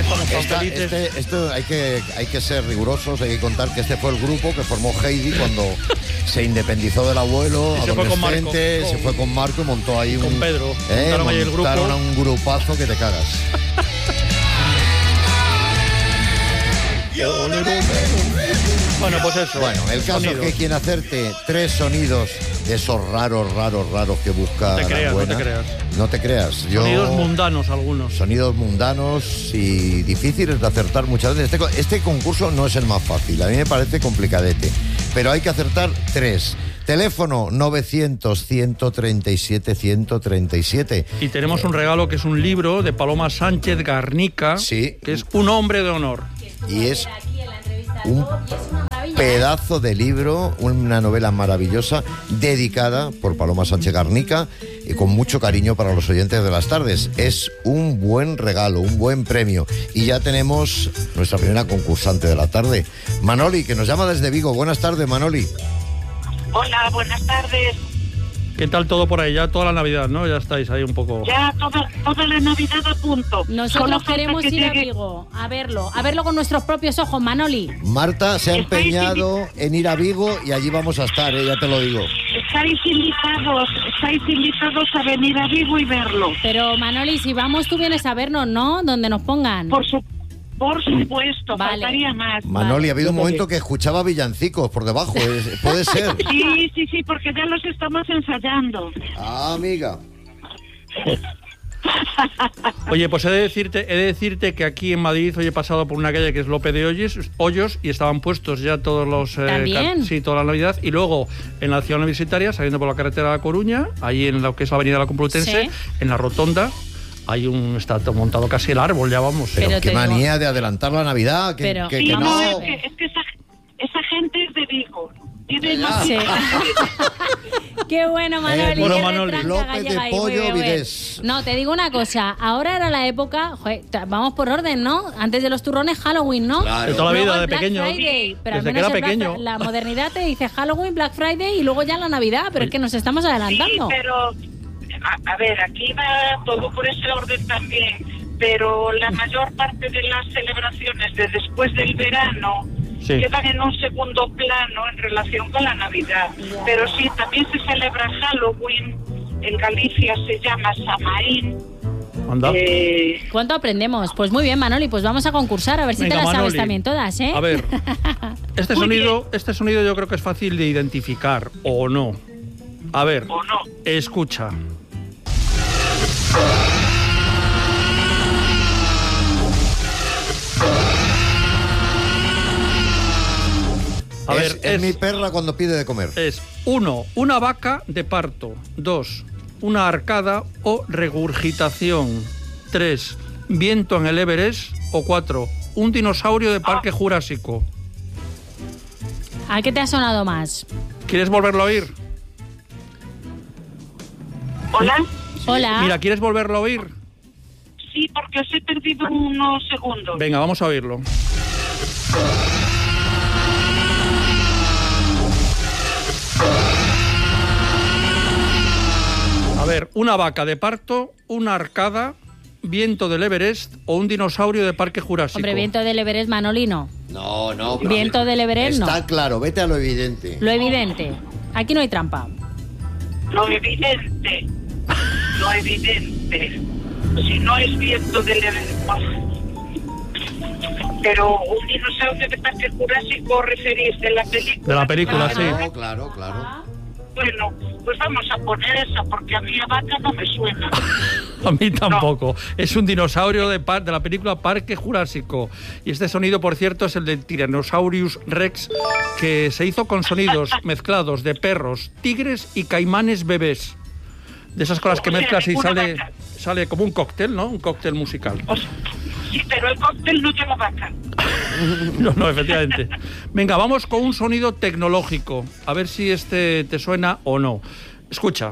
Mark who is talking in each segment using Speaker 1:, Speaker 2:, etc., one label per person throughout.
Speaker 1: estamos tan felices.
Speaker 2: Esto hay que ser rigurosos, hay que contar que este fue el grupo que formó Heidi cuando se independizó del abuelo,
Speaker 1: y
Speaker 2: adolescente, se fue con Marco y montó ahí
Speaker 1: con Pedro.
Speaker 2: Montaron a un grupazo que te cagas.
Speaker 1: Bueno, pues eso.
Speaker 2: Bueno, el caso es que quiere hacerte 3 sonidos de esos raros que busca
Speaker 1: no te creas.
Speaker 2: No te creas.
Speaker 1: Sonidos mundanos algunos.
Speaker 2: Sonidos mundanos y difíciles de acertar muchas veces. Este concurso no es el más fácil. A mí me parece complicadete. Pero hay que acertar 3. Teléfono 900-137-137.
Speaker 1: Y tenemos un regalo que es un libro de Paloma Sánchez Garnica,
Speaker 2: sí,
Speaker 1: que es Un hombre de honor.
Speaker 2: Y es un pedazo de libro, una novela maravillosa, dedicada por Paloma Sánchez Garnica y con mucho cariño para los oyentes de las tardes. Es un buen regalo, un buen premio. Y ya tenemos nuestra primera concursante de la tarde, Manoli, que nos llama desde Vigo. Buenas tardes, Manoli.
Speaker 3: Hola, buenas tardes.
Speaker 1: ¿Qué tal todo por ahí? Ya toda la Navidad, ¿no? Ya estáis ahí un poco...
Speaker 3: Ya toda la Navidad a punto.
Speaker 4: Nosotros queremos ir a Vigo a verlo con nuestros propios ojos, Manoli.
Speaker 2: Marta se ha empeñado en ir a Vigo y allí vamos a estar, ya te lo digo.
Speaker 3: Estáis invitados a venir a Vigo y verlo.
Speaker 4: Pero Manoli, si vamos tú vienes a vernos, ¿no? Donde nos pongan.
Speaker 3: Por supuesto, vale. Faltaría más.
Speaker 2: Manoli, ha habido un momento que escuchaba villancicos por debajo, ¿puede ser?
Speaker 3: Sí, porque ya los estamos ensayando.
Speaker 2: Ah, amiga.
Speaker 1: Oye, pues he de decirte que aquí en Madrid hoy he pasado por una calle que es López de Hoyos y estaban puestos ya todos los...
Speaker 4: ¿También?
Speaker 1: Sí, toda la Navidad. Y luego en la ciudad universitaria, saliendo por la carretera de La Coruña, ahí en lo que es la avenida de la Complutense, ¿sí? En la rotonda, está montado casi el árbol, ya vamos.
Speaker 2: Pero qué manía de adelantar la Navidad.
Speaker 3: Es que esa gente es de Vigo.
Speaker 4: Sí. Qué bueno, Manoli.
Speaker 1: Bueno, Manoli.
Speaker 2: López de Pollo, Vides.
Speaker 4: No, te digo una cosa. Ahora era la época... vamos por orden, ¿no? Antes de los turrones, Halloween, ¿no?
Speaker 1: Claro. De toda la vida, de
Speaker 4: Black
Speaker 1: pequeño.
Speaker 4: Friday, pero
Speaker 1: desde que era pequeño.
Speaker 4: La modernidad te dice Halloween, Black Friday y luego ya la Navidad. Pero es que nos estamos adelantando.
Speaker 3: Sí, pero... A ver, aquí va todo por ese orden también, pero la mayor parte de las celebraciones de después del verano quedan en un segundo plano en relación con la Navidad. Pero sí, también se celebra Halloween, en Galicia se llama Samaín.
Speaker 4: ¿Cuánto aprendemos? Pues muy bien, Manoli, pues vamos a concursar, a ver si te las sabes también todas, ¿eh?
Speaker 1: A ver, este sonido yo creo que es fácil de identificar, ¿o no? A ver, escucha.
Speaker 2: A ver, es mi perra cuando pide de comer.
Speaker 1: Es 1, una vaca de parto. 2, una arcada o regurgitación. 3, viento en el Everest. O 4, un dinosaurio de Parque Jurásico.
Speaker 4: ¿A qué te ha sonado más?
Speaker 1: ¿Quieres volverlo a oír?
Speaker 4: Hola.
Speaker 1: Mira, ¿quieres volverlo a oír?
Speaker 3: Sí, porque os he perdido unos segundos.
Speaker 1: Venga, vamos a oírlo. A ver, una vaca de parto, una arcada, viento del Everest o un dinosaurio de Parque Jurásico.
Speaker 4: Hombre, viento del Everest, Manolino.
Speaker 2: No.
Speaker 4: Viento del Everest, no.
Speaker 2: Está claro, vete a lo evidente.
Speaker 4: Lo evidente. Aquí no hay trampa.
Speaker 3: Lo evidente. Si no es viento del Everest. Pero un dinosaurio de Parque Jurásico referís de la película.
Speaker 1: De la película, sí.
Speaker 2: Claro.
Speaker 3: Bueno, pues vamos a poner esa, porque a mí la vaca no me suena.
Speaker 1: A mí tampoco. No. Es un dinosaurio de la película Parque Jurásico. Y este sonido, por cierto, es el de Tyrannosaurus Rex, que se hizo con sonidos mezclados de perros, tigres y caimanes bebés. De esas cosas que mezclas y sale como un cóctel, ¿no? Un cóctel musical.
Speaker 3: Sí, pero el cóctel no lleva vaca.
Speaker 1: No, efectivamente. Venga, vamos con un sonido tecnológico. A ver si este te suena o no. Escucha.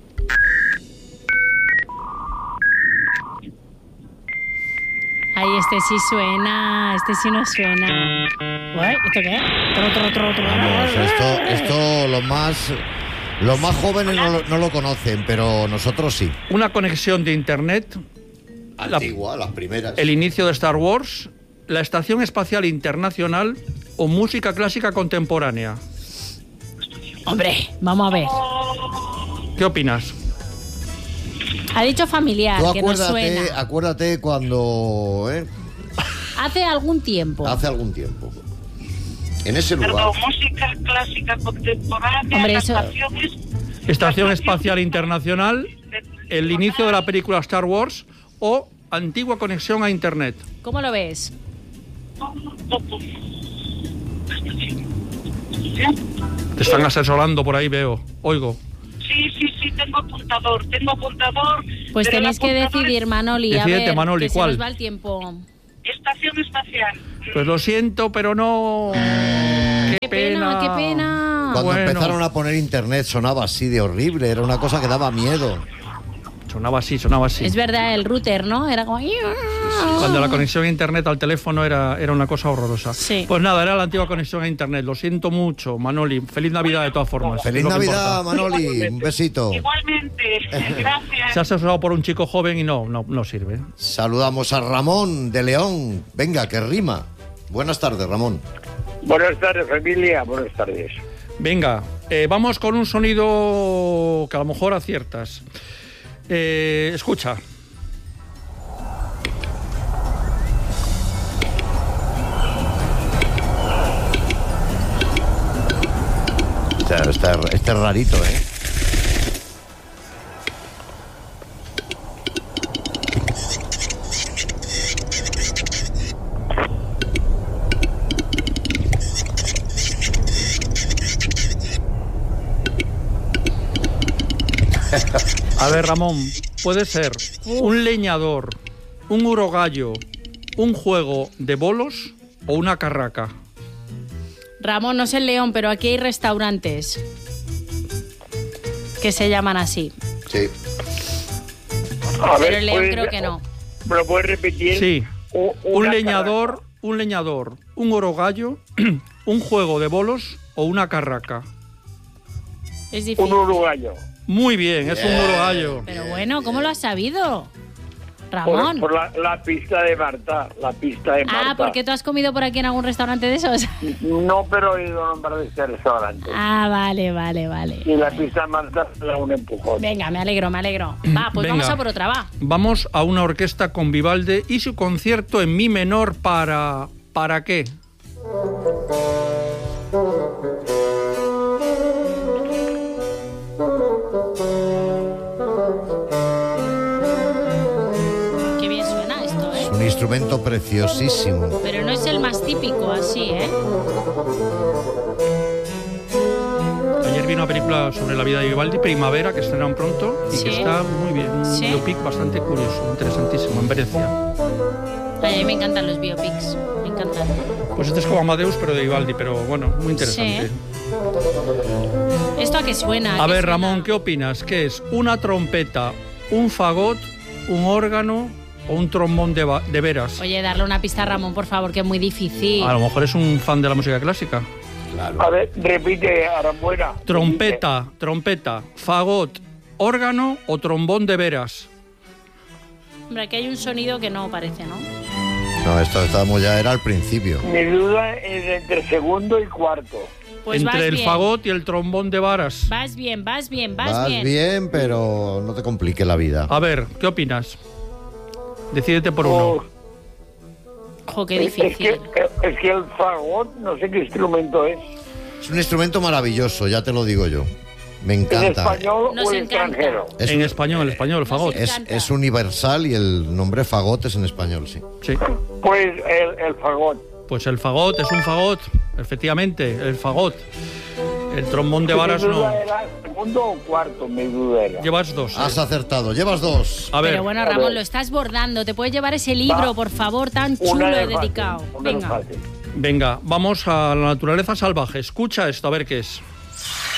Speaker 4: Ay, este sí suena, este sí no suena. Uy, ¿esto qué?
Speaker 2: Vamos, esto los más jóvenes no lo conocen, pero nosotros sí.
Speaker 1: Una conexión de internet
Speaker 2: Antigua, las primeras.
Speaker 1: El inicio de Star Wars, la Estación Espacial Internacional o música clásica contemporánea.
Speaker 4: Hombre, vamos a ver.
Speaker 1: ¿Qué opinas?
Speaker 4: Ha dicho familiar,
Speaker 2: Tú
Speaker 4: que no suena.
Speaker 2: acuérdate cuando...
Speaker 4: Hace algún tiempo.
Speaker 2: Hace algún tiempo. En ese lugar.
Speaker 3: Perdón, música clásica contemporánea.
Speaker 4: Hombre, eso...
Speaker 1: Estación Espacial Internacional, el inicio de la película Star Wars o antigua conexión a Internet.
Speaker 4: ¿Cómo lo ves?
Speaker 1: Te están asesorando por ahí, veo. Oigo.
Speaker 3: Sí, tengo apuntador.
Speaker 4: Pues tenéis que decidir, Manoli.
Speaker 1: Decídete,
Speaker 4: a ver,
Speaker 1: Manoli,
Speaker 4: que
Speaker 1: ¿cuál?
Speaker 4: se nos va el tiempo.
Speaker 3: Estación Espacial.
Speaker 1: Pues lo siento, pero no.
Speaker 4: Qué pena.
Speaker 2: Cuando
Speaker 1: Bueno.
Speaker 2: empezaron a poner internet sonaba así de horrible, era una cosa que daba miedo.
Speaker 1: Sonaba así.
Speaker 4: Es verdad, el router, ¿no? Era como...
Speaker 1: Cuando la conexión a Internet al teléfono era una cosa horrorosa.
Speaker 4: Sí.
Speaker 1: Pues nada, era la antigua conexión a Internet. Lo siento mucho, Manoli. Feliz Navidad de todas formas.
Speaker 2: Feliz
Speaker 1: es lo que
Speaker 2: Navidad,
Speaker 1: importa.
Speaker 2: Manoli, un besito.
Speaker 3: Igualmente, gracias.
Speaker 1: Se ha asesorado por un chico joven y no sirve.
Speaker 2: Saludamos a Ramón de León. Venga, que rima. Buenas tardes, Ramón.
Speaker 5: Buenas tardes, familia. Buenas tardes.
Speaker 1: Venga, vamos con un sonido que a lo mejor aciertas. Escucha.
Speaker 2: Este es rarito, ¿eh?
Speaker 1: A ver, Ramón, puede ser un leñador, un urogallo, un juego de bolos o una carraca.
Speaker 4: Ramón, no sé el León, pero aquí hay restaurantes que se llaman así.
Speaker 2: Sí.
Speaker 5: A
Speaker 4: Pero el León creo que no.
Speaker 5: ¿Me lo puedes repetir?
Speaker 1: Sí, un
Speaker 5: Una
Speaker 1: leñador, un urogallo, un juego de bolos o una carraca.
Speaker 4: Es
Speaker 5: carraca.
Speaker 4: difícil.
Speaker 5: Un uruguayo.
Speaker 1: Muy bien, es un urogallo.
Speaker 4: Pero bueno, ¿cómo lo has sabido, Ramón?
Speaker 5: Por la pista de Marta. La pista de Marta.
Speaker 4: Ah, ¿porque tú has comido por aquí en algún restaurante de esos?
Speaker 5: No, pero he ido a nombrar de este restaurante.
Speaker 4: Ah, vale.
Speaker 5: Y la pista de Marta me da un empujón.
Speaker 4: Venga, me alegro. Va, pues
Speaker 1: Venga.
Speaker 4: vamos a por otra, va.
Speaker 1: Vamos a una orquesta con Vivaldi y su concierto en mi menor para... ¿Para qué?
Speaker 4: Qué bien suena esto,
Speaker 2: Es
Speaker 4: ¿eh?
Speaker 2: un instrumento preciosísimo.
Speaker 4: Pero no es el más típico así, ¿eh?
Speaker 1: Ayer vi una película sobre la vida de Vivaldi, Primavera, que estrenaron pronto y
Speaker 4: Sí.
Speaker 1: que está muy bien. Un
Speaker 4: Sí.
Speaker 1: biopic bastante curioso, interesantísimo, en Venecia.
Speaker 4: A mí me encantan los biopics, me encantan.
Speaker 1: Pues este es como Amadeus, pero de Vivaldi, pero bueno, muy interesante.
Speaker 4: Sí. ¿Esto a qué suena?
Speaker 1: A
Speaker 4: qué
Speaker 1: ver,
Speaker 4: suena?
Speaker 1: Ramón, ¿qué opinas? ¿Qué es? ¿Una trompeta, un fagot, un órgano o un trombón de veras?
Speaker 4: Oye, darle una pista a Ramón, por favor, que es muy difícil.
Speaker 1: A lo mejor es un fan de la música clásica.
Speaker 5: A ver, repite, Arambuena.
Speaker 1: Trompeta, fagot, órgano o trombón de veras.
Speaker 4: Hombre, aquí hay un sonido que no parece, ¿no?
Speaker 2: No, esto estábamos ya, era al principio.
Speaker 5: Mi duda es entre segundo y cuarto.
Speaker 4: Pues vas
Speaker 1: Entre el
Speaker 4: bien.
Speaker 1: fagot y el trombón de varas.
Speaker 4: Vas bien.
Speaker 2: Vas bien, pero no te complique la vida.
Speaker 1: A ver, ¿qué opinas? Decídete por uno.
Speaker 5: Oh,
Speaker 4: Ojo, qué
Speaker 5: es
Speaker 4: difícil.
Speaker 5: que el fagot, no sé qué instrumento es.
Speaker 2: Es un instrumento maravilloso, ya te lo digo yo. Me
Speaker 5: ¿En
Speaker 2: encanta.
Speaker 5: español
Speaker 4: Nos
Speaker 5: o en
Speaker 4: encanta.
Speaker 5: extranjero?
Speaker 2: Es
Speaker 1: En
Speaker 2: un-
Speaker 1: español, el fagot.
Speaker 4: Es-
Speaker 2: Es universal y el nombre fagot es en español, sí.
Speaker 1: Sí.
Speaker 5: Pues el fagot.
Speaker 1: Pues el fagot es un fagot, efectivamente, el fagot. El trombón de varas
Speaker 5: Mi
Speaker 1: no.
Speaker 5: duda era segundo o cuarto, mi duda era.
Speaker 1: Llevas dos.
Speaker 2: Has acertado, llevas dos.
Speaker 1: A ver,
Speaker 4: Pero bueno,
Speaker 5: a
Speaker 4: Ramón,
Speaker 5: ver.
Speaker 4: lo estás bordando. Te puedes llevar ese libro,
Speaker 5: Va.
Speaker 4: por favor, tan chulo
Speaker 5: Una
Speaker 4: y
Speaker 5: de fácil,
Speaker 4: dedicado.
Speaker 5: una de
Speaker 4: Venga.
Speaker 5: fácil.
Speaker 1: venga, vamos a la naturaleza salvaje. Escucha esto, a ver qué es.